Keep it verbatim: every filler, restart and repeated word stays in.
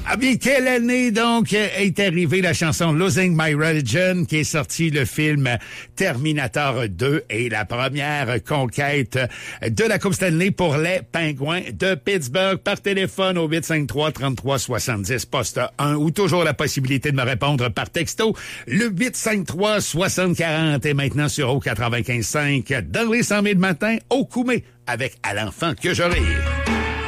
Ah bien, quelle année donc est arrivée la chanson Losing My Religion, qui est sortie le film Terminator deux et la première conquête de la Coupe Stanley pour les Pingouins de Pittsburgh. Par téléphone au huit cinq trois, trente-trois soixante-dix, poste un, ou toujours la possibilité de me répondre par texto, le huit cinq trois, soixante quarante, et maintenant sur O quatre-vingt-quinze cinq dans les cent mille matins au Koumé avec À l'enfant que je rire.